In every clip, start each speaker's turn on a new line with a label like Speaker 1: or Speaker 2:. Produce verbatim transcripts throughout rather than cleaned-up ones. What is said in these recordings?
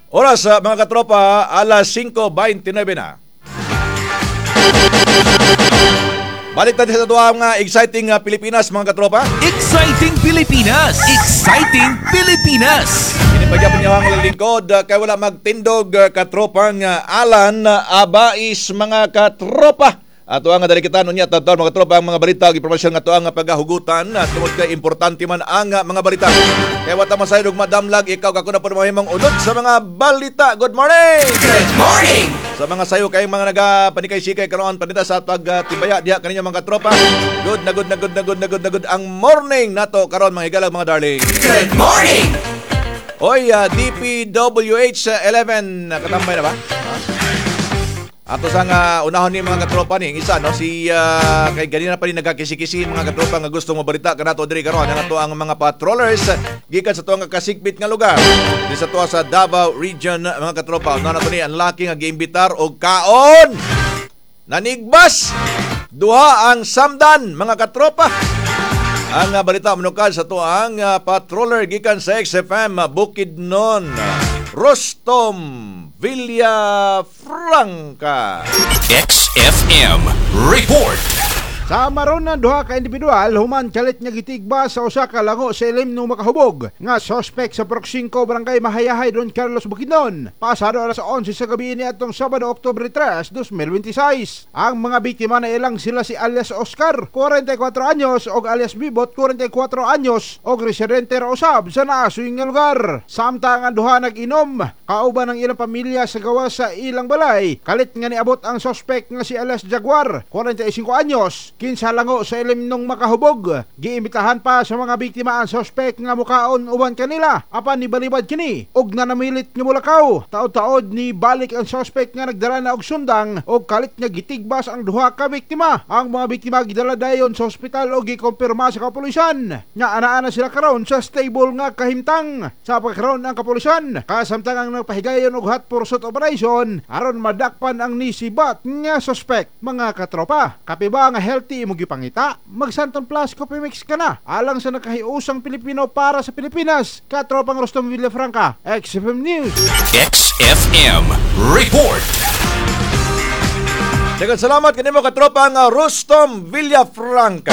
Speaker 1: Oras uh, mga katropa, alas singko twenty-nine na. Balik tayo sa tuwang uh, exciting uh, Pilipinas mga katropa.
Speaker 2: Exciting Pilipinas! Exciting Pilipinas!
Speaker 1: Inipagyan po niyo ang lingkod uh, kaya wala magtindog uh, katropang uh, Alan uh, Abais mga katropa. At ang dali kita nunya tatawag mga katropa ang mga balita ug impormasyon nga tuang pagahugutan at tungod kay importante man ang uh, mga balita. Kaya wata masayod og madamlag ikaw kako na po mahimong unod sa mga balita. Good morning!
Speaker 2: Good morning!
Speaker 1: Sa mga sayo kay mga nagapanikay-sikay karon panita sa pagtibaya diha kaninya mga katropa. Good na good na good na good na good na good ang morning nato karon mga higalag mga darling.
Speaker 2: Good morning!
Speaker 1: Oy, uh, D P W H eleven katambay na ba? Huh? Ato sang uh, unahon ni mga katropa ni isa no si uh, kay ganina pa rin nagkakisi-kisi mga katropa nga gusto mo balita kanato diri karon nga to ang mga patrollers gikan sa tuwa nga kasikbit nga lugar di sa tuwa sa Davao region mga katropa na nato ni ang laki nga giimbitar og kaon nanigbas duha ang samdan mga katropa. Ang uh, balita manukad sa tuang uh, patroller gikan sa X F M uh, Bukidnon Rostom Villafranca.
Speaker 2: X F M Report.
Speaker 3: Sa maron na duha ka individual human kalit nga gitigba sa usa ka lango sa ilim ng makahubog nga suspect sa Proc five Barangay Mahayahay Don Carlos Bukidnon. Pasado alas eleven sa gabi ni atong Sabado Oktubre tres, twenty twenty-six. Ang mga biktima na ilang sila si alias Oscar, forty-four anyos og alias Bibot, forty-four anyos og residente ra usab sa naasuing nga lugar. Samtang ang duha nag-inom kauban ng ilang pamilya sa gawas sa ilang balay. Kalit nga niabot ang suspect nga si alias Jaguar, forty-five anyos. Kinsa lango sa ilim nung makahubog. Giimbitahan pa sa mga biktima ang suspect nga mukaon uban kanila. Apan ni balibad kini og nanamilit nga mulakaw. Taod-taod ni balik ang suspect nga nagdala na og sundang og kalit nga gitigbas ang duha ka biktima. Ang mga biktima gidala dayon sa ospital og gikompirma sa kapulisan. Nga anaa na sila karon sa stable nga kahimtang. Sa pagkaron ang kapulisan kasamtang ang nagpahigayon og hot pursuit operation aron madakpan ang nisibat nga suspect. Mga katropa, kapiba nga health imo gipangita, mag Santon Plus Coffee Mix ka na. Alang sa nakahiusang Pilipino para sa Pilipinas. Katropang Rostom Villafranca, X F M News.
Speaker 2: X F M Report.
Speaker 1: Daghang salamat kanimo katropang Rostom Villafranca.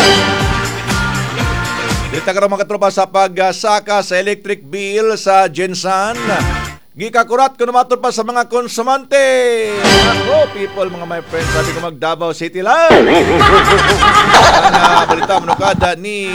Speaker 1: Dito karon mga katropa sa pagsaka sa electric bill sa Gensan. Gikakurat ko namatod pa sa mga konsumante. Ako, people, mga my friends, sabi ko mag Davao City lang. Ang uh, balita manukada ni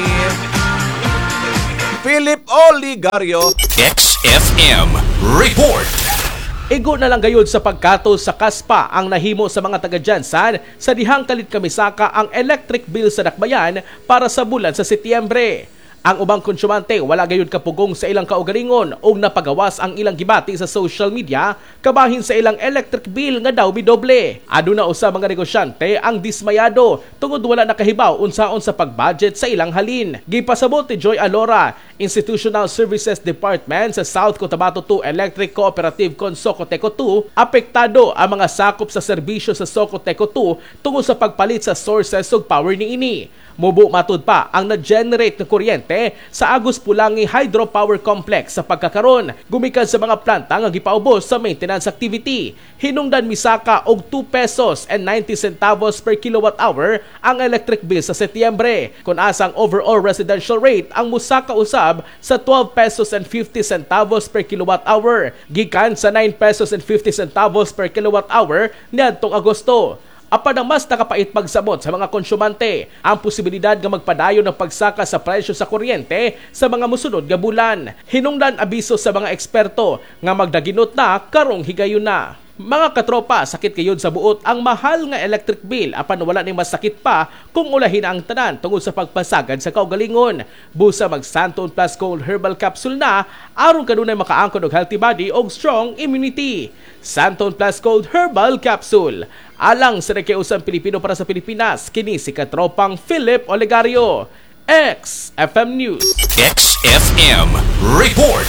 Speaker 1: Philip Oligario.
Speaker 2: X F M Report.
Speaker 4: Igo na lang gayud sa pagkato sa kaspa ang nahimo sa mga taga-Jansan sa dihang kalit kamisaka ang electric bill sa dakbayan para sa bulan sa Setyembre. Ang ubang konsumante wala gayud kapugong sa ilang kaugalingon ug napagawas ang ilang gibati sa social media kabahin sa ilang electric bill nga daw bidoble. Aduna usa mga negosyante ang dismayado tungod wala nakahibaw unsaon sa pagbudget sa ilang halin. Gipasabot ni Joy Alora, Institutional Services Department sa South Cotabato two Electric Cooperative Con Socoteco two, apektado ang mga sakop sa serbisyo sa Socoteco two tungod sa pagpalit sa sources ug power niini. Mubo matud pa ang na-generate na kuryente sa Agus Pulangi Hydropower Complex sa pagkakaron gumikan sa mga planta nga gipaubos sa maintenance activity. Hinungdan misaka og two pesos and ninety centavos per kilowatt hour ang electric bill sa Setyembre, kun asang overall residential rate ang musaka usab sa twelve pesos and fifty centavos per kilowatt hour gikan sa nine pesos and fifty centavos per kilowatt hour niadtong Agosto. Apan ang mas nakapait pagsabot sa mga konsumante ang posibilidad nga magpadayon ng pagsaka sa presyo sa kuryente sa mga musunod nga bulan. Hinungdan abiso sa mga eksperto nga magdaginot na karong higayon na. Mga katropa, sakit kayod sa buot ang mahal nga electric bill apan wala ning masakit pa kung ulahin ang tanan tungod sa pagpasagad sa kaugalingon. Busa mag Santon Plus Gold Herbal Capsule na aron kanunay makaangkon og healthy body og strong immunity. Santon Plus Gold Herbal Capsule. Alang sa nakiusang Pilipino para sa Pilipinas, kini si katropang Philip Oligario. X F M News.
Speaker 2: X F M Report.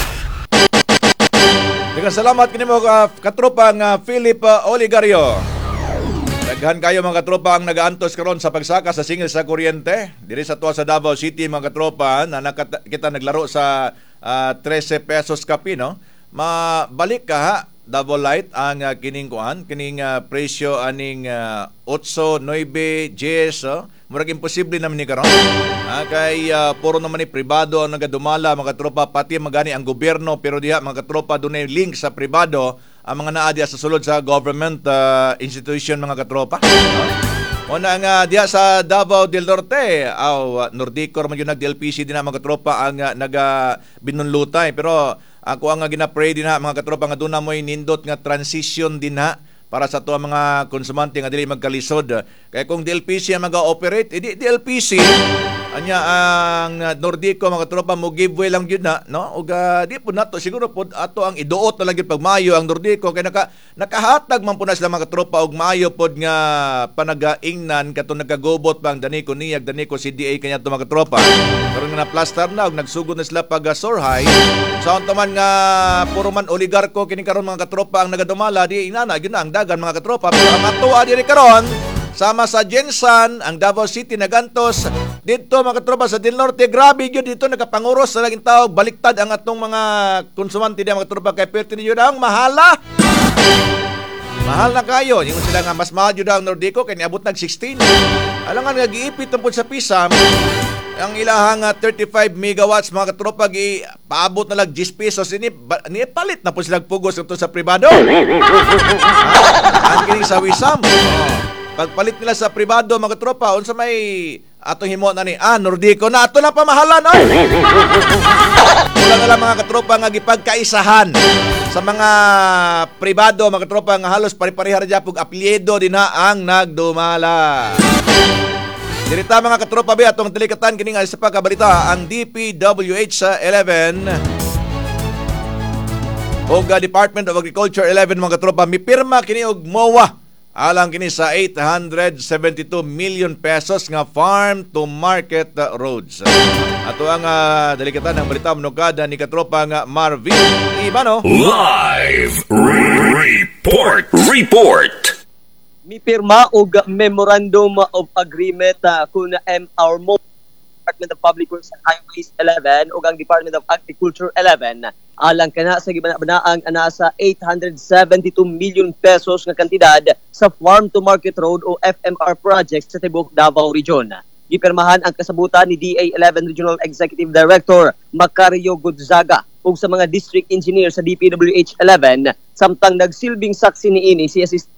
Speaker 1: Daghang salamat kanimo uh, katropang uh, Philip uh, Oligario. Daghan kayo mga katropa ang nagaantos karon sa pagsaka sa singil sa kuryente diri sa tuwa sa Davao City mga katropa na nakita naglaro sa uh, thirteen pesos kapi no. mabalik ka ha, double light ang uh, kining kuan, kining uh, presyo aning uh, eight, nine, ten, oh. Murag imposible naman ni karon. Ah, kay uh, puro naman ni pribado ang nagadumala mga tropa, pati magani ang gobyerno, pero diha mga tropa dunay link sa pribado ang mga naa diha sa sulod sa government uh, institution mga katropa. Una nga diha sa Davao del Norte, aw uh, Nordico man yun nag-D L P C din na mga katropa ang uh, naga binunlutay, pero ako ang uh, gina-pray din ha mga katropa nga duna mo'y nindot nga transition din ha para sa tuwa mga konsumante nga dili magkalisod. Kaya kung D L P C ang mag-operate, edi D L P C anya ang Nordico mga tropa mo giveaway lang yun na, no? Ug uh, di po nato siguro po ato ang iduot na lang yun pag Mayo ang Nordico kay naka nakahatag man po na sila mga tropa og Mayo pod nga panagaingnan kato nagagobot pang Danico niyag Danico C D A kanya to mga tropa. Karon nga na plaster na og nagsugod na sila pag uh, Sorhay. Sa so, man nga puro man oligarko kini karon mga katropa ang nagadumala di inana gyud na ang dagan mga katropa, pero ang atuwa diri karon sama sa Gensan, ang Davao City nagantos dito mga katropa sa Del Norte, grabe yun dito nakapanguros sa laging tao, baliktad ang atong mga konsumante diyan mga katropa kay perti niyo ang mahala. Mahal na kayo, yung sila nga mas mahal yun ang Nordico kay niabot nag sixteen. Alangan nga giipit tungkol sa Pisam, ang ilahang uh, thirty-five megawatts mga katropa gi paabot na lang ten pesos ini ni palit na po sila pugos ito sa pribado. Ang kining sa Wisam. Oh. Pagpalit nila sa pribado mga tropa, unsa may atong himo na ni ah Nordico na ato na pamahalan oy. Wala na lang mga katropa nga gipagkaisahan sa mga pribado mga katropa nga halos pare-pareha ra pug apelyido din na ang nagdumala. Dirita mga katropa ba atong delikatan kini nga sa pagkabalita ang D P W H sa eleven o Department of Agriculture eleven mga katropa mipirma kini og M O A alang kini sa eight hundred seventy-two million pesos nga farm to market roads. Ato ang uh, delikatan ng balita manugada ni katropa nga Marvin Ibano.
Speaker 2: Live report. Report.
Speaker 5: Mipirma og Memorandum of Agreement uh, kun M R M O Department of Public Works and Highways eleven ug ang Department of Agriculture eleven alang kana sa gibana-banaang ana sa eight hundred seventy-two million pesos nga kantidad sa Farm to Market Road o F M R projects sa tibuok Davao Region. Gipirmahan ang kasabutan ni D A eleven Regional Executive Director Macario Gonzaga ug sa mga district engineer sa D P W H eleven samtang nagsilbing saksi niini si Assistant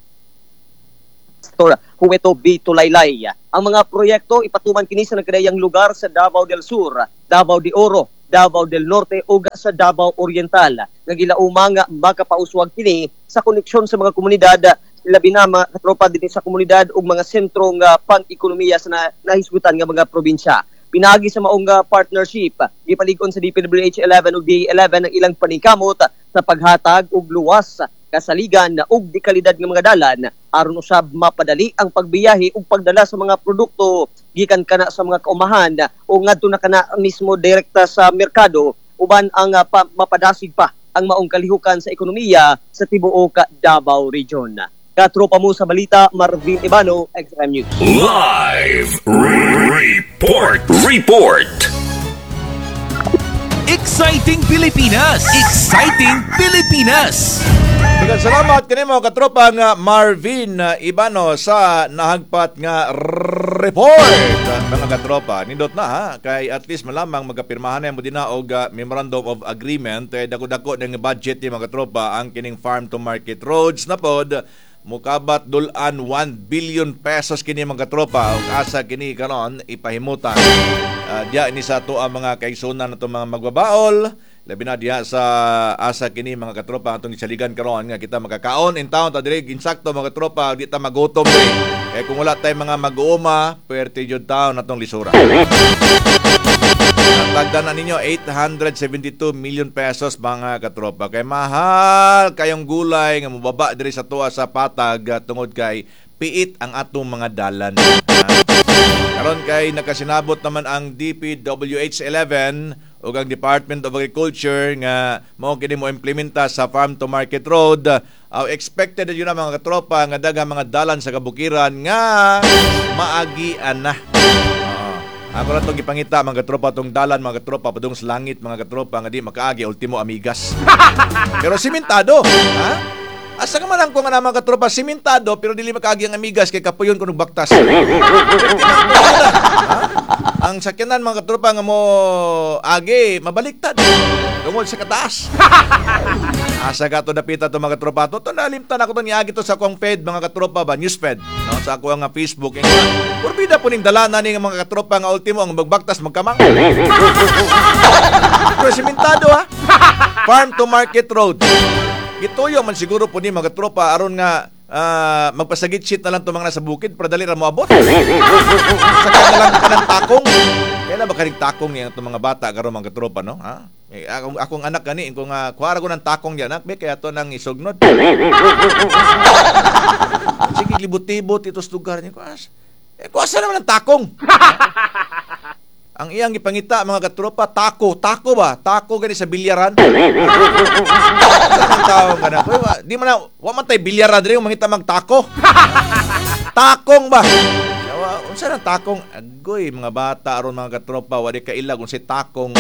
Speaker 5: Huweto B. Tulaylay. Ang mga proyekto ipatuman kini sa nagkadayang lugar sa Davao del Sur, Davao de Oro, Davao del Norte ug sa Davao Oriental. Nagilauma nga makapauswag kini sa koneksyon sa mga komunidad labi na mga katropa din sa komunidad ug mga sentro nga pang-ekonomiya sa na, nahisgutan nga mga probinsya. Pinagi sa maong partnership, gipalig-on sa D P W H eleven ug D A eleven ang ilang paningkamot sa paghatag og luwas, kasaligan ug di kalidad nga mga dalan aron usab mapadali ang pagbiyahe ug pagdala sa mga produkto gikan kana sa mga kaumahan o ngadto na kana mismo direkta sa merkado uban ang uh, pa, mapadasig pa ang maong kalihukan sa ekonomiya sa tibuok Davao Region. Katropa mo sa balita, Marvin Ibano, X M News.
Speaker 2: Live report. Report. Exciting Pilipinas! Exciting Pilipinas!
Speaker 1: Daghang salamat kanimo katropa nga Marvin Ibano sa nahagpat nga report. Mga katropa, nindot na ha kay at least malamang magapirmahan na mo din na og uh, memorandum of agreement eh, dako-dako ng budget ni mga katropa ang kining farm to market roads na pod mukabat dulan one billion pesos kini mga tropa ug asa kini karon ipahimutan uh, diya ini sa to ang mga kaigsunan nato mga magbabaol labi na diya sa asa kini mga katropa atong isaligan karon nga kita makakaon in town ta diri insakto mga tropa di ta magutom eh. Kaya kung wala tay mga mag-uuma puwerte jud taon natong lisura. Tagdan na ninyo eight hundred seventy-two million pesos mga katropa. Kay mahal kayong gulay nga mubaba diri sa tuwa sa patag tungod kay piit ang atong mga dalan. Karon kay nakasinabot naman ang D P W H eleven ug ang Department of Agriculture nga mao kini mo implementa sa farm to market road. Uh, expected yun na mga katropa nga daghang mga dalan sa kabukiran nga maagian na. Ako na itong ipangita, mga katropa, itong dalan, mga katropa, padung sa langit, mga katropa, nga di makaagi, ultimo amigas. Pero simentado, ha? Asa ka man ang kung nga mga katropa, simentado, pero dili makaagi ang amigas, kay kapuyon ko nagbaktas. Ha? Ang sakyanan, mga katropa, nga mo agi, mabaliktad. Tungod sa kataas. Asa ka ito napita ito, mga katropa. Ito, nalimtan ako ito, niagi ito sa akong fed, mga katropa ba, news fed, no? Sa ako ang Facebook. Purbida po ning dalanan ni mga katropa nga ultimo ang magbaktas magkamang. Pero simentado, ha? Farm to Market Road. Gituyo man siguro po ni mga tropa aron nga uh, magpasagit shit na lang to mga nasa bukid para dali ra mo abot. Saka na lang ka ng takong. Kaya na ba kaning takong niya itong mga bata karon mga tropa, no? Ha? Eh, akong, akong anak gani kung uh, kuwara ko ng takong diyan, anak, be kaya to nang isugnod. Sige libot-libot ito sa lugar ni kuas. Eh kuasa naman ang takong. Ang iyang ipangita mga katropa, tako, tako ba? Tako gani sa bilyaran. Saan tao ka na? Di man na, wa man tayo bilyaran rin yung mangita magtako. Takong ba? Unsa nang takong? Agoy, mga bata aron mga katropa, wali ka ilag kung si takong.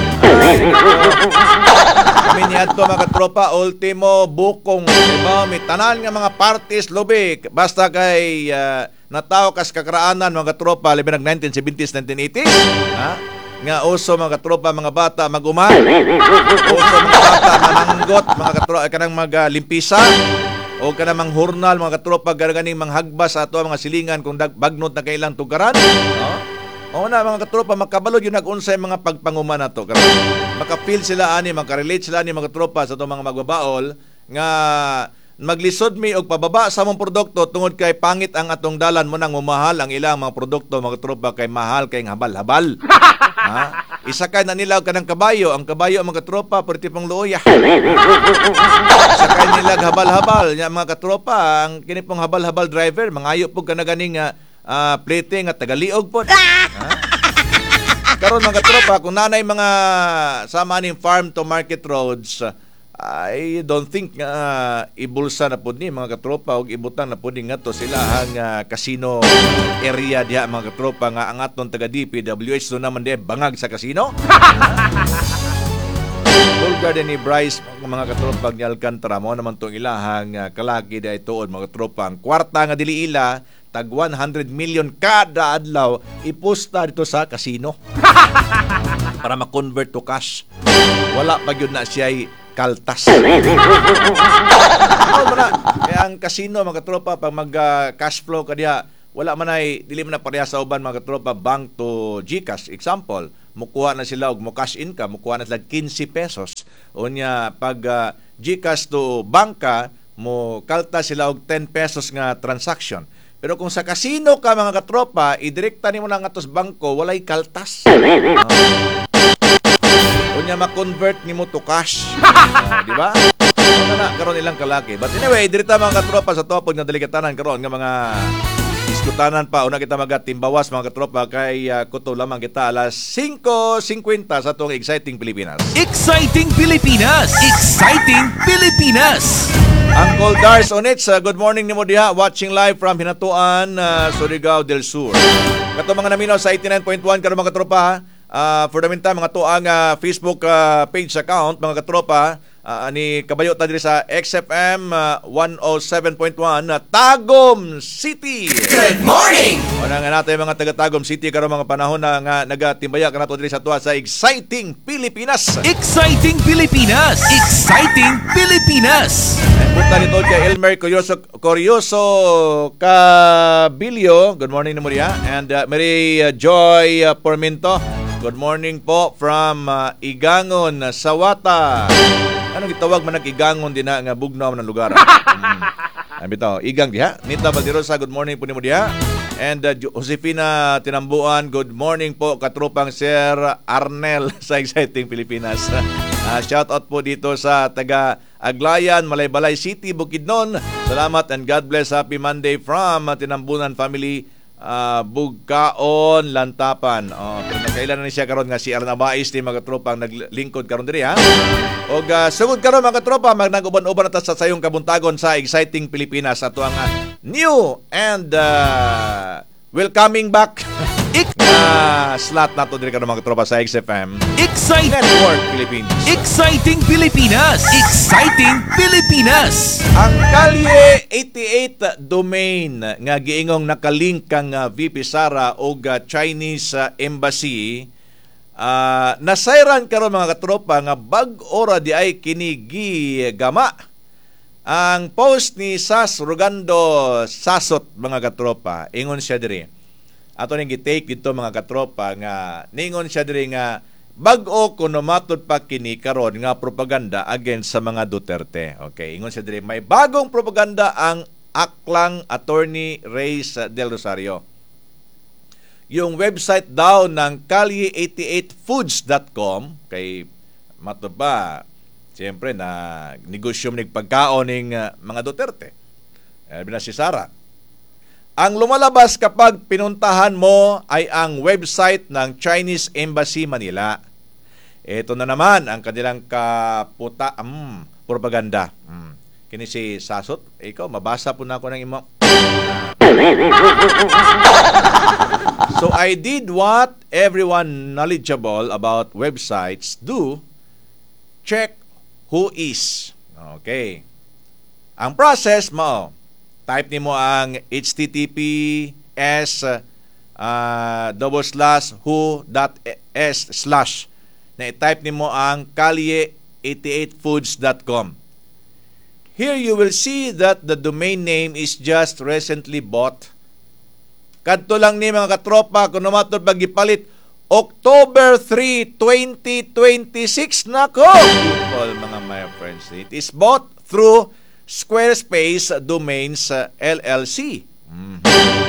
Speaker 1: Kami ni adto mga katropa, ultimo bukong, diba? May tanan nga mga parties lobe, basta kay uh, nataw kas kakraanan mga katropa, labi nag nineteen seventies, nineteen eighties, ha? Nga uso mga katropa, mga bata mag-uma. Uso mga bata mananggot, mga katropa kanang mag-limpisa. O ka namang hurnal, mga katropa, garaganing manghagbas sa ato mga silingan kung dag, bagnot na kailang tugaran. No? O na, mga katropa, makabalod yung nag-unsay mga pagpanguma na to. Makapil sila ani, makarelate sila ani mga katropa sa itong mga magbabaol nga maglisod mi og pababa sa mong produkto tungod kay pangit ang atong dalan mo nang umahal ang ilang mga produkto, mga katropa, kay mahal kay habal-habal. Ha? Isakay na nila ka ng kabayo. Ang kabayo ang mga katropa, pwede pang luoya. Isakay nila habal-habal. Yung mga katropa, ang kinipong habal-habal driver, mangayo po ka na ganing uh, uh, plating at tagaliog po. Ha? Karon mga katropa, kung nanay mga sama ning farm to market roads, I don't think nga uh, ibulsa na po ni mga katropa o ibutang na po ni nga to sila ang uh, casino area diha mga katropa nga ang aton taga D P W H doon naman diha bangag sa casino. Bulgar din ni Bryce mga katropa ni Alcantara mo naman tong ilahang uh, kalaki diha tuod mga katropa ang kwarta nga dili ila tag one hundred million kada adlaw iposta dito sa casino para ma-convert to cash. Wala pa gyud na siya kaltas. Oh, mana, kaya ang casino mga katropa pag mag uh, cash flow ka diha wala man ay dili man na pareha sa uban mga katropa bank to GCash example mukuha na sila og mo cash in ka mukuha na sila fifteen pesos unya pag uh, GCash to banka mo kalta sila og ten pesos nga transaction. Pero kung sa casino ka mga katropa idirekta nimo na nga tos bangko walay kaltas. Uh, Unya ma-convert nimo to cash. Uh, di ba? Ano na karon ilang kalaki. But anyway, dirita mga katropa sa topod nga delikatanan karon nga mga diskutanan pa una kita magatimbawas mga katropa kay uh, kuto lamang kita alas five fifty sa atong Exciting Pilipinas.
Speaker 2: Exciting Pilipinas! Exciting Pilipinas!
Speaker 1: Uncle Dars Onits, uh, good morning nimo diha watching live from Hinatuan, uh, Surigao del Sur. Kato mga naminaw sa eighty-nine point one karon mga katropa ha. Uh, for the meantime, mga tuang uh, Facebook uh, page account, mga katropa, uh, ni Kabayo ta diri sa X F M uh, one oh seven point one uh, Tagum City.
Speaker 2: Good morning!
Speaker 1: Una nga natin mga taga Tagum City karon mga panahon na nga nagatimbaya ka nato diri sa tuwa sa Exciting Pilipinas.
Speaker 2: Exciting Pilipinas! Exciting Pilipinas!
Speaker 1: Punta nito kay Elmer Curioso, Curioso Cabilio. Good morning nimo diha. And uh, Mary uh, Joy uh, Porminto. Good morning po from uh, Igangon, Sawata. Anong gitawag man nag-Igangon din na nga bugnaw ng lugar? Hmm. Abi to, Igang diha. Nita Baldirosa, good morning po nimo diha. And uh, Josefina Tinambuan, good morning po katropang Sir Arnel sa Exciting Pilipinas. Uh, shout out po dito sa taga Aglayan, Malaybalay City, Bukidnon. Salamat and God bless. Happy Monday from uh, Tinambunan family. Uh, Bugkaon, Lantapan. Oh, pero nagkailan na siya karon nga si Arnabais ni mga tropang naglingkod karon diri ha. Og uh, sugod karon mga tropa magnag-uban-uban ta sa sayong kabuntagon sa Exciting Pilipinas ato ang uh, new and uh, welcoming back
Speaker 2: Ik-
Speaker 1: nga slot nato diri kanang mga tropa sa X F M
Speaker 2: Excite
Speaker 1: Network Philippines.
Speaker 2: Exciting Pilipinas! Exciting Pilipinas!
Speaker 1: Ang Kalye eighty-eight domain nga giingong nakalink kang uh, V P Sara o uh, Chinese uh, Embassy uh, nasayran karon mga katropa nga bag-ora di ay kinigi gama. Ang post ni Sas Rogando Sasot mga katropa, ingon siya diri. Ato ning gi-take dito mga katropa nga ningon siya diri nga bag-o kuno matud pa kini karon nga propaganda against sa mga Duterte. Okay, ingon siya diri may bagong propaganda ang aklang attorney Reyes Del Rosario. Yung website daw ng kalye eighty-eight foods dot com kay matud pa siyempre na negosyo ning pagkaon ning uh, mga Duterte. Eh bina si Sara. Ang lumalabas kapag pinuntahan mo ay ang website ng Chinese Embassy Manila. Ito na naman ang kanilang kaputa um, propaganda. Um. Kini si Sasot, ikaw mabasa po na ako ng imo. So I did what everyone knowledgeable about websites do. Check who is. Okay. Ang process mo, type nimo ang H T T P S uh, double slash who dot s slash na i-type nimo ang kalye eighty-eight foods dot com. Here you will see that the domain name is just recently bought. Kadto lang ni mga katropa kung namatod pagipalit October third, twenty twenty-six nako. People mga my friends, it is bought through Squarespace Domains uh, L L C. Mm-hmm.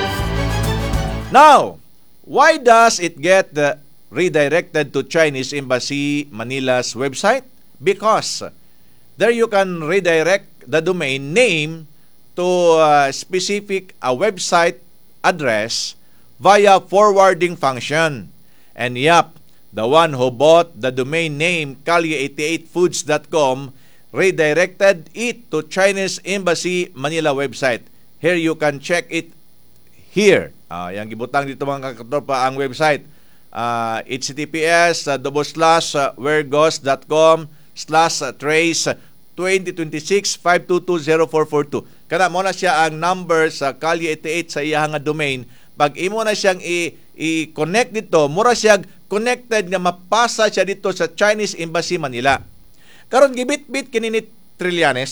Speaker 1: Now, why does it get uh, redirected to Chinese Embassy Manila's website? Because there you can redirect the domain name to a specific a website address via forwarding function. And yep, the one who bought the domain name kalye eighty-eight foods dot com redirected it to Chinese Embassy Manila website. Here you can check it here. Uh, yang gibutang dito mga katropa ang website. Uh, H T T P S uh, double slash uh, wheregos dot com slash trace twenty twenty-six five two two zero four four two. Kana mo na siya ang number sa kalye eighty-eight sa iyang domain. Pag imo na siyang i- i-connect dito, mura siya connected nga mapasa siya dito sa Chinese Embassy Manila. Karon gibit-bit kini ni Trillanes.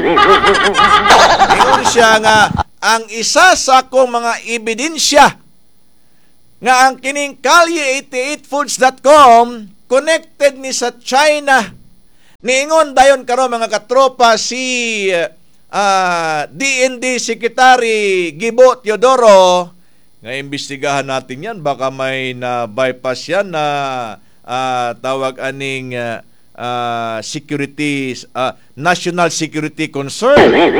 Speaker 1: Ingon siya nga ang isa sa akong mga ebidensya nga ang kining kalye eighty-eight foods dot com connected ni sa China. Niingon dayon karon mga katropa si uh, D N D Secretary Gibo Teodoro nga imbestigahan natin yan baka may na bypass yan na uh, tawag aning uh, Uh, security uh, national security concern.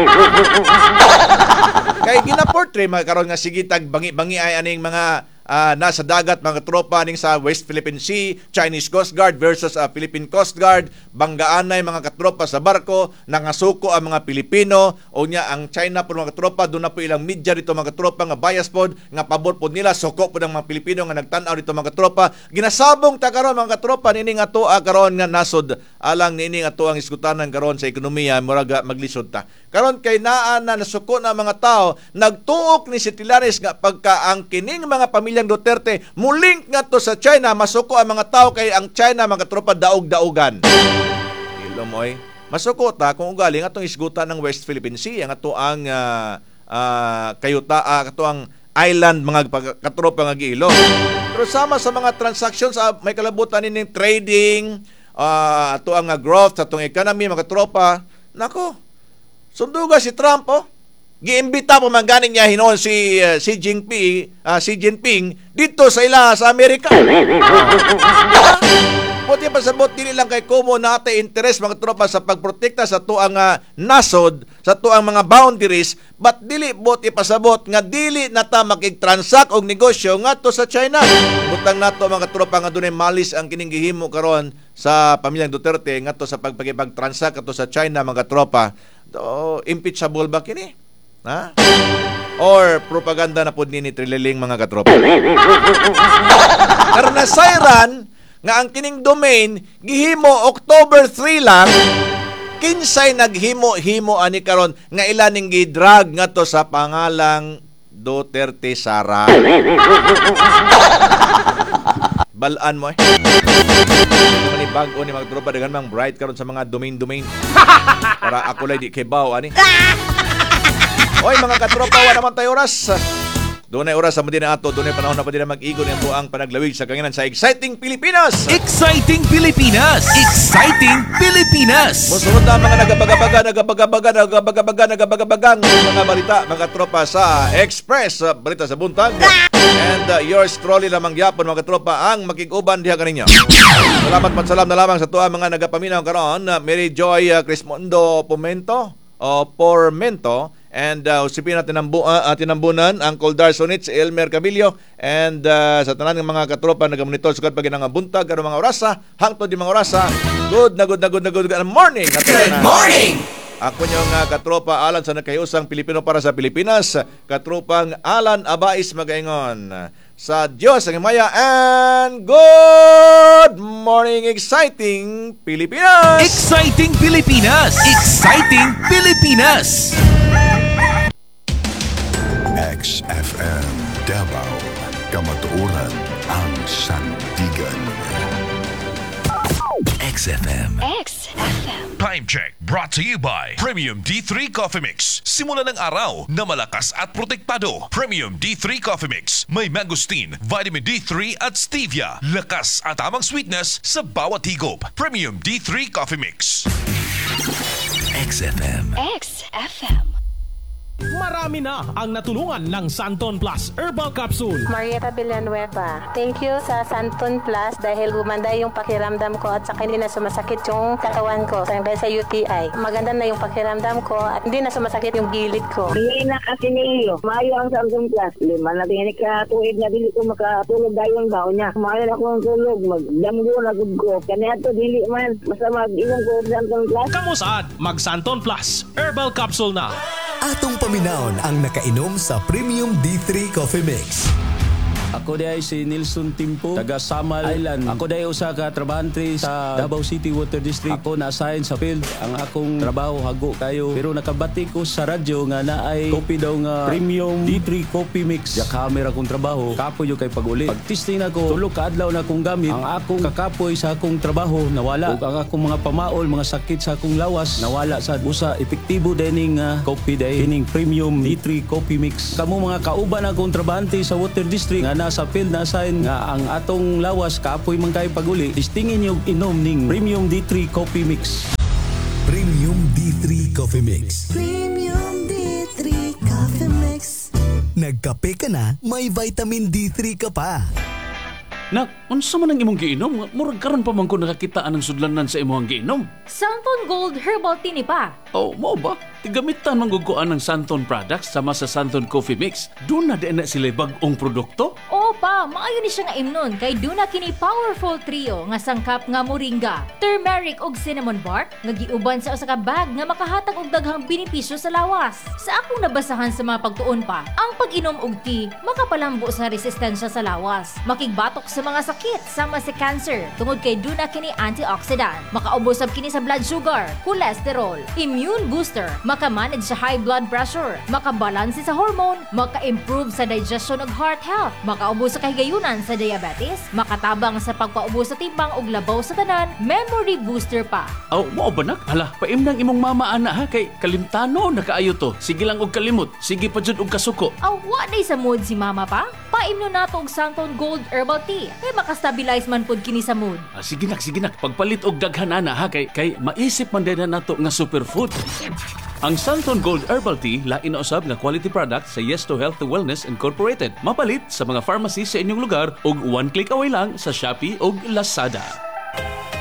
Speaker 1: Kay ginaportray magkaroon nga sige tag bangi-bangi ay aning mga uh, nasa dagat mga tropa ning sa West Philippine Sea, Chinese Coast Guard versus uh, Philippine Coast Guard, banggaanay mga katropa sa barko, nangasuko ang mga Pilipino o nya ang China po mga katropa doon na po ilang media dito mga katropa nga bias pod nga pabor pod nila suko po ng mga Pilipino nga nagtan-aw dito mga katropa. Ginasabong ta karon mga katropa nini nga tuwa karon nga nasod alang nini nga tuwa ang iskutanan karon sa ekonomiya muraga maglisod ta. Karon kay naa na nasuko na mga tao nagtuok ni si Trillanes nga pagka ang kining mga pamilyang Duterte mulink nga to sa China masuko ang mga tao kay ang China mga tropa daog-daogan. Ilo moy masuko ta kung ugali nga tong isgutan ng West Philippine Sea nga to ang uh, uh, kayuta uh, kato ang island mga katropa nga giilo. Pero sama sa mga transactions uh, may kalabutan ning trading uh, to ang uh, growth sa tong economy mga katropa. Nako. Sunduga si Trump oh. Giimbita po man ganing niya hinoon si uh, Xi Jinping, uh, Xi Jinping dito sa ila sa Amerika. Puti pasabot dili lang kay kumo nate interest mga tropa sa pagprotekta sa tuang uh, nasod, sa tuang mga boundaries, but dili buti pasabot nga dili nata makig-transact og negosyo ngadto sa China. Butang nato mga tropa nga dunay malis ang kining gihimo karon sa pamilyang Duterte ngadto sa pagpakipag-transact ato sa China mga tropa. Do impeachable ba kini? Ha? or propaganda na pud ni Trililing mga katropa. Karon na sayran nga ang kining domain gihimo October three lang, kinsay naghimo-himo ani karon nga ilaning gidrag ngadto sa pangalang Duterte Sara. Balaan mo eh. Naman ni bago ni mga tropa dengan mang bright karon sa mga domain-domain. Para ako lay di kibaw ani. Oy mga katropa, wa naman tayo oras. Doon ay oras sa mga ato, doon ay panahon na pa din na mag-igon yan po ang panaglawig sa kanginan sa Exciting Pilipinas.
Speaker 2: Exciting Pilipinas! Exciting Pilipinas!
Speaker 1: Musunod na mga nagabagabaga, nagabagabaga, nagabagabaga, nagabagabagang mga balita, mga tropa sa Express, uh, balita sa buntag. And uh, yours truly lamang yapon mga tropa ang makig-uban diha kaninyo. Salamat pat salam na lamang sa tuwa mga nagapaminaw karon, uh, Mary Joy uh, Crismondo Pomento o Pormento. And uh, usipin natin ang bu- uh, tinambunan ang Coldar Sonit, si Elmer Camillo, and uh, sa tanan ng mga katropa nagamonitor sugad pag nga buntag karon mga orasa, hangtod di mga orasa. Good na good na good na good, good morning. Good morning. Ako yung uh, katropa Alan sa nakayusang Pilipino para sa Pilipinas, katropang Alan Abais magaingon. Sa Diyos ang himaya and good morning exciting Pilipinas.
Speaker 2: Exciting Pilipinas! Exciting Pilipinas!
Speaker 6: X F M Davao, kamatuoran ang sandigan.
Speaker 2: X F M.
Speaker 7: X F M.
Speaker 2: Time check brought to you by Premium D three Coffee Mix. Simula ng araw na malakas at protektado. Premium D three Coffee Mix. May mangosteen, vitamin D three at stevia. Lakas at tamang sweetness sa bawat higop. Premium D three Coffee Mix. X F M.
Speaker 7: X F M.
Speaker 8: Marami na ang natulungan ng Santon Plus Herbal Capsule.
Speaker 9: Marieta Villanueva. Thank you sa Santon Plus dahil gumanda yung pakiramdam ko at saka hindi na sumasakit yung katawan ko dahil sa U T I. Maganda na yung pakiramdam ko at hindi na sumasakit yung gilid ko.
Speaker 10: Hindi na kasi niyo. Mayo ang Santon Plus. Lima na tingin ka tuwid na dili ko makatulog dayon ba niya. Mayo na akong tulog. Magdamgo na gud ko. Kanya to dili man. Basta mag-inom ko sa Santon Plus.
Speaker 8: Kamusaad? Mag Santon Plus Herbal Capsule na.
Speaker 11: Atong paminawon ang nakainom sa Premium D three Coffee Mix.
Speaker 12: Ako day si Nilson Timpo, taga Samal Island. Ako day usa ka trabahante sa Davao City Water District. Ako na-assign sa field. Ang akong trabaho hago kayo. Pero nakabati ko sa radyo nga naay kopi daw nga Premium D three Coffee Mix. Ya camera kong trabaho, kapoy yung kay pag-uli. Pag-testing ako, tulog kaadlaw na akong gamit. Ang akong kakapoy sa akong trabaho nawala. Ug ang akong mga pamaol, mga sakit sa akong lawas nawala sa usa. Epektibo dining uh, coffee day kining Premium D three Coffee Mix. Kamo mga kauban akong trabahante sa Water District nga nasa field na sign nga ang atong lawas kaapoy man kay paguli. Distingin yung inom ning Premium D three Coffee Mix.
Speaker 11: Premium D three Coffee Mix.
Speaker 13: Premium D three Coffee Mix.
Speaker 11: Nagkape ka na, may vitamin D three ka pa.
Speaker 12: Nak, unsa man ang imong giinom? Murag karon pa man ko nakakita anang sudlanan sa imong giinom.
Speaker 14: Santon Gold Herbal Tea ni pa.
Speaker 12: Oh, mo ba? Tigamitan man guguan ng Santon products sama sa Santon Coffee Mix. Doon na din na sila bag-ong produkto.
Speaker 14: Oo pa, maayo ni siya nga imnon kay duna kini powerful trio nga sangkap nga moringa, turmeric ug cinnamon bark nga giuban sa usa ka bag nga makahatag og daghang benepisyo sa lawas. Sa akong nabasahan sa mga pagtuon pa, ang pag-inom og tea makapalambo sa resistensya sa lawas, makigbatok sa mga sakit sama sa cancer tungod kay duna kini antioxidant, makaubos kini sa blood sugar, cholesterol, immune booster, makamanage sa high blood pressure, makabalanse sa hormone, maka-improve sa digestion ug heart health, makaubos sa kahigayunan sa diabetes, makatabang sa pagpaubos sa timbang ug labaw sa tanan, memory booster pa.
Speaker 12: Aw, mo ba nak? Hala, paim nang imong mama ana ha kay kalimtano na kaayo to. Sige lang og kalimot, sige pa jud og kasuko.
Speaker 14: Aw, wa day sa mood si mama pa? Paimno nato og Santon Gold Herbal Tea kay makastabilize man pud kini sa mood.
Speaker 12: Ah, sige nak, sige nak. Pagpalit og daghan ana ha kay kay maisip man din na nato nga superfood. Ang Santon Gold Herbal Tea lain na usab nga quality product sa Yes to Health to Wellness Incorporated. Mapalit sa mga pharmacy sa inyong lugar ug one click away lang sa Shopee ug Lazada.
Speaker 14: Kape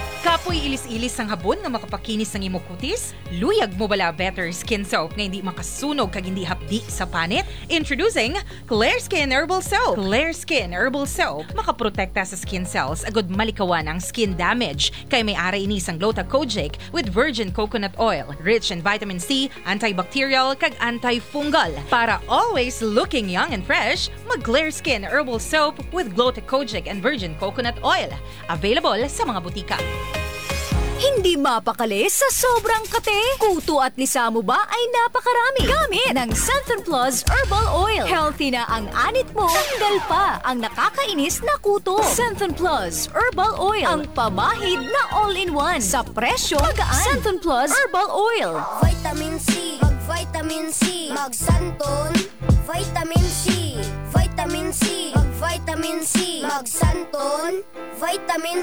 Speaker 15: Apoy ilis-ilis ang habon nga makapakinis ng imong kutis? Luyag mo bala better skin soap nga hindi makasunog kag hindi hapdi sa panit? Introducing Clear Skin Herbal Soap. Clear Skin Herbal Soap makaprotekta sa skin cells agud malikawan ang skin damage kay may ara ini sang Glucocogic with virgin coconut oil, rich in vitamin C, antibacterial kag antifungal. Para always looking young and fresh, mag Clear Skin Herbal Soap with Glucocogic and virgin coconut oil. Available sa mga butika.
Speaker 16: Hindi mapakali sa sobrang kate. Kuto at lisa mo ba ay napakarami. Gamit ng Santon Plus Herbal Oil. Healthy na ang anit mo. Tanggal pa ang nakakainis na kuto. Santon Plus Herbal Oil. Ang pamahid na all-in-one. Sa presyo, magaan. Santon Plus Herbal Oil.
Speaker 17: Vitamin C. Mag-vitamin C. Mag-Santon. Vitamin C. Vitamin C. Mag-vitamin C. Mag-Santon. Vitamin